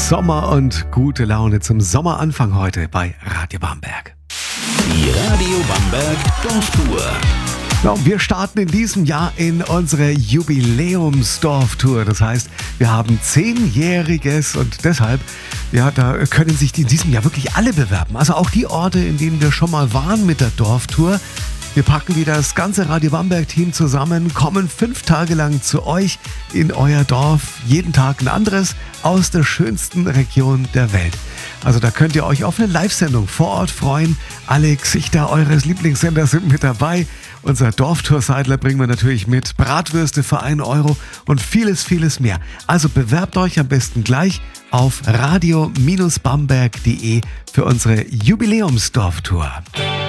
Sommer und gute Laune zum Sommeranfang heute bei Radio Bamberg. Die Radio Bamberg Dorftour. Ja, wir starten in diesem Jahr in unsere Jubiläumsdorftour. Das heißt, wir haben 10-jähriges und deshalb, ja, da können sich in diesem Jahr wirklich alle bewerben. Also auch die Orte, in denen wir schon mal waren mit der Dorftour. Wir packen wieder das ganze Radio Bamberg-Team zusammen, kommen 5 Tage lang zu euch in euer Dorf. Jeden Tag ein anderes aus der schönsten Region der Welt. Also da könnt ihr euch auf eine Live-Sendung vor Ort freuen. Alle Gesichter eures Lieblingssenders sind mit dabei. Unser Dorftour-Seidler bringen wir natürlich mit. Bratwürste für 1 Euro und vieles, vieles mehr. Also bewerbt euch am besten gleich auf radio-bamberg.de für unsere Jubiläumsdorftour.